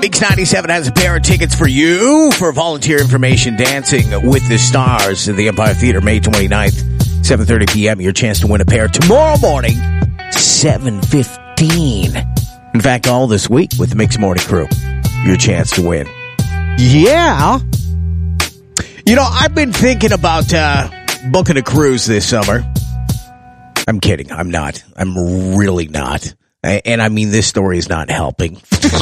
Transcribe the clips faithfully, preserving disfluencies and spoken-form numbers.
Mix ninety-seven has a pair of tickets for you for volunteer information Dancing with the Stars at the Empire Theater, May twenty-ninth, seven thirty p.m. Your chance to win a pair tomorrow morning, seven fifteen. In fact, all this week with the Mix Morning Crew, your chance to win. Yeah. You know, I've been thinking about uh, booking a cruise this summer. I'm kidding. I'm not. I'm really not. And I mean, this story is not helping.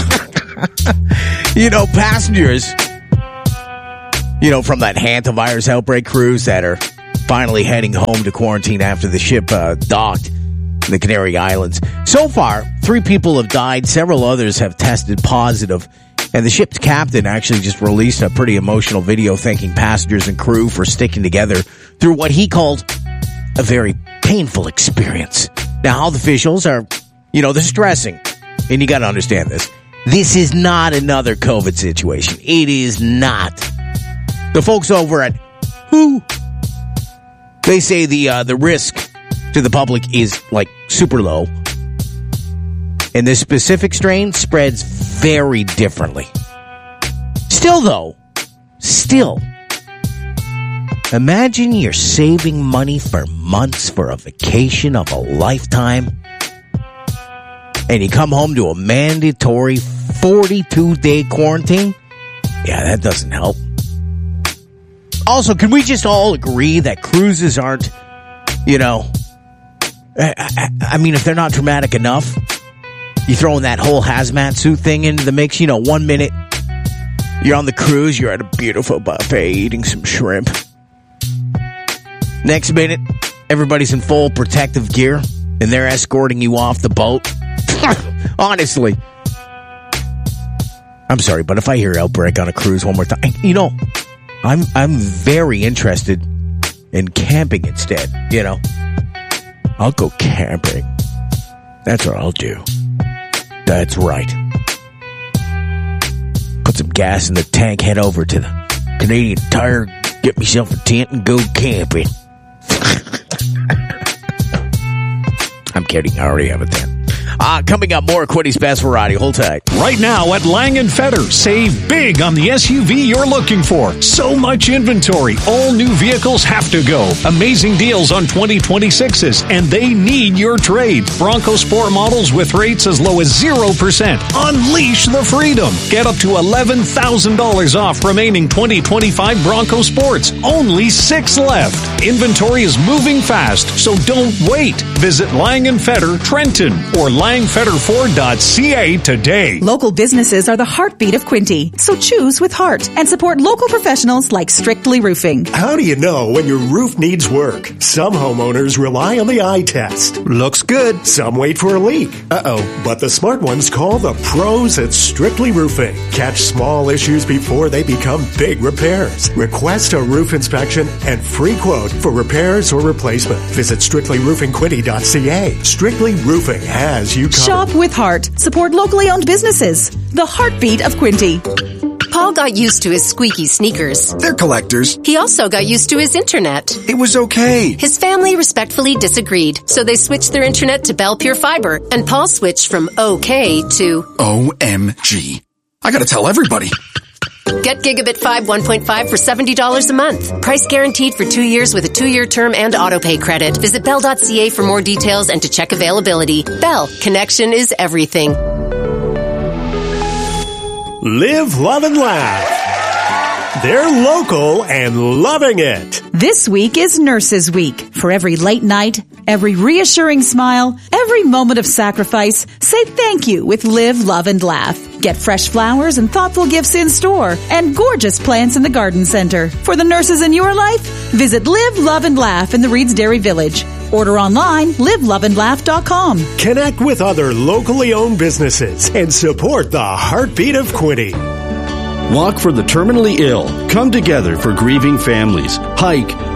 You know, passengers, you know, from that hantavirus outbreak cruise that are finally heading home to quarantine after the ship uh, docked in the Canary Islands. So far, three people have died. Several others have tested positive. And the ship's captain actually just released a pretty emotional video thanking passengers and crew for sticking together through what he called a very painful experience. Now, health officials are, you know, they're stressing. And you got to understand this. This is not another COVID situation. It is not. The folks over at W H O, they say the uh, the risk to the public is, like, super low. And this specific strain spreads very differently. Still, though, still, imagine you're saving money for months for a vacation of a lifetime, and you come home to a mandatory forty-two day quarantine? Yeah, that doesn't help. Also, can we just all agree that cruises aren't, you know, I, I, I mean, if they're not traumatic enough, you throw in that whole hazmat suit thing into the mix. You know, one minute you're on the cruise, you're at a beautiful buffet eating some shrimp. Next minute, everybody's in full protective gear and they're escorting you off the boat. Honestly. I'm sorry, but if I hear outbreak on a cruise one more time, you know, I'm I'm very interested in camping instead, you know. I'll go camping. That's what I'll do. That's right. Put some gas in the tank, head over to the Canadian Tire, get myself a tent, and go camping. I'm kidding. I already have a tent. Uh, coming up, more Quinny's Best Variety. Hold tight. Right now at Lang and Fetter, save big on the S U V you're looking for. So much inventory. All new vehicles have to go. Amazing deals on twenty twenty-sixes, and they need your trade. Bronco Sport models with rates as low as zero percent. Unleash the freedom. Get up to eleven thousand dollars off remaining twenty twenty-five Bronco Sports. Only six left. Inventory is moving fast, so don't wait. Visit Lang and Fetter, Trenton, or lang fetter ford dot c a today. Local businesses are the heartbeat of Quinte, so choose with heart and support local professionals like Strictly Roofing. How do you know when your roof needs work? Some homeowners rely on the eye test. Looks good. Some wait for a leak. Uh-oh. But the smart ones call the pros at Strictly Roofing. Catch small issues before they become big repairs. Request a roof inspection and free quote for repairs or replacement. Visit strictly roofing quinte dot c a. Strictly Roofing has you covered. Shop with heart. Support locally owned businesses. The heartbeat of Quinte. Paul got used to his squeaky sneakers. They're collectors. He also got used to his internet. It was okay. His family respectfully disagreed, so they switched their internet to Bell Pure Fiber, and Paul switched from okay to O M G. I gotta tell everybody. Get Gigabit five one point five for seventy dollars a month. Price guaranteed for two years with a two-year term and autopay credit. Visit bell dot c a for more details and to check availability. Bell, connection is everything. Live, love, and laugh. They're local and loving it. This week is Nurses Week. For every late night, every reassuring smile, every moment of sacrifice, say thank you with Live, Love, and Laugh. Get fresh flowers and thoughtful gifts in store and gorgeous plants in the garden center. For the nurses in your life, visit Live, Love, and Laugh in the Reeds Dairy Village. Order online, live love and laugh dot com. Connect with other locally owned businesses and support the heartbeat of Quinte. Walk for the terminally ill. Come together for grieving families. Hike,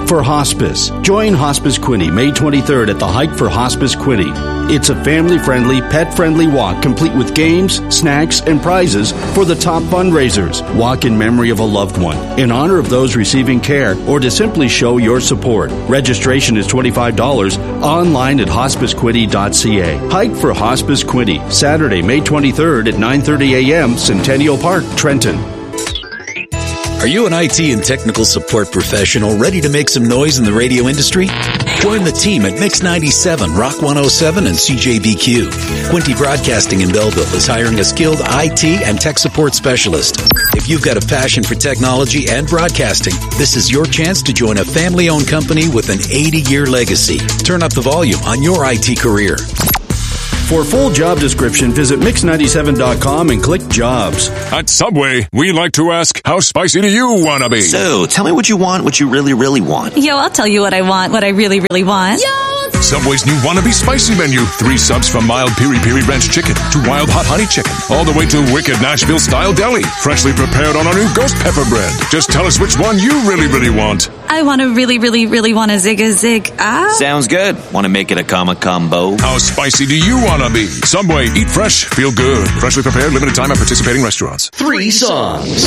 for Hospice. Join Hospice Quinny May twenty-third at the Hike for Hospice Quinny. It's a family-friendly, pet-friendly walk complete with games, snacks, and prizes for the top fundraisers. Walk in memory of a loved one, in honor of those receiving care, or to simply show your support. Registration is twenty-five dollars online at hospice quinny dot c a. Hike for Hospice Quinny, Saturday, May twenty-third at nine thirty a.m., Centennial Park, Trenton. Are you an I T and technical support professional ready to make some noise in the radio industry? Join the team at Mix ninety-seven, Rock one oh seven, and C J B Q. Quinty Broadcasting in Belleville is hiring a skilled I T and tech support specialist. If you've got a passion for technology and broadcasting, this is your chance to join a family-owned company with an eighty-year legacy. Turn up the volume on your I T career. For full job description, visit mix ninety-seven dot com and click Jobs. At Subway, we like to ask, how spicy do you want to be? So, tell me what you want, what you really, really want. Yo, I'll tell you what I want, what I really, really want. Yo! Subway's new Wannabe Spicy Menu. Three subs from mild Piri Piri Ranch Chicken to wild hot honey chicken, all the way to wicked Nashville-style deli, freshly prepared on our new ghost pepper bread. Just tell us which one you really, really want. I want to really, really, really want a zig-a-zig. Ah. Sounds good. Want to make it a comma combo? How spicy do you want to be? Subway, eat fresh, feel good. Freshly prepared, limited time at participating restaurants. Three songs.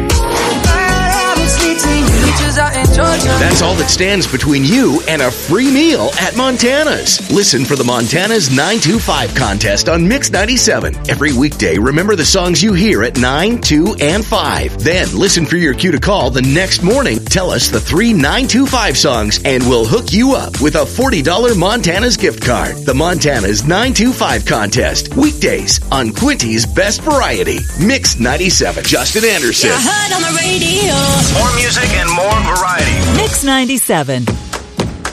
That's all that stands between you and a free meal at Montana's. Listen for the Montana's nine two five contest on Mix ninety-seven. Every weekday, remember the songs you hear at nine, two, and five. Then listen for your cue to call the next morning. Tell us the three nine two five songs, and we'll hook you up with a forty dollars Montana's gift card. The Montana's nine two five contest. Weekdays on Quinty's Best Variety. Mix ninety-seven. Justin Anderson. Yeah, I heard on the radio. More music and more variety. Mix ninety-seven.